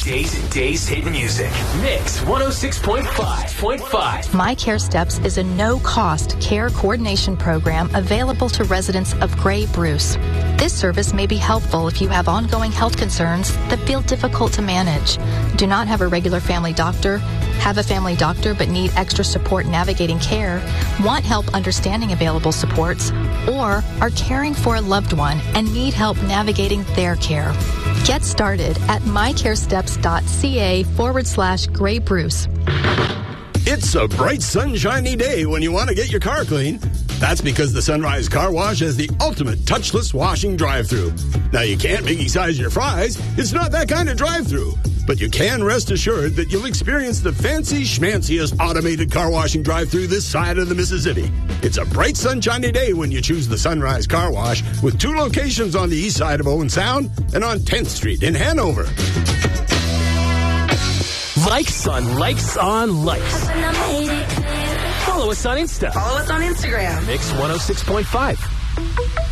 Today's hit music. Mix 106.5. My Care Steps is a no-cost care coordination program available to residents of Gray Bruce. This service may be helpful if you have ongoing health concerns that feel difficult to manage, do not have a regular family doctor, have a family doctor but need extra support navigating care, want help understanding available supports, or are caring for a loved one and need help navigating their care. Get started at mycaresteps.ca/Gray Bruce. It's a bright, sunshiny day when you want to get your car clean. That's because the Sunrise Car Wash has the ultimate touchless washing drive-thru. Now, you can't Biggie size your fries. It's not that kind of drive-thru. But you can rest assured that you'll experience the fancy schmanciest automated car washing drive-thru this side of the Mississippi. It's a bright, sunshiny day when you choose the Sunrise Car Wash with 2 locations on the east side of Owen Sound and on 10th Street in Hanover. Likes on likes on likes. Follow us on Insta. Follow us on Instagram. Mix 106.5.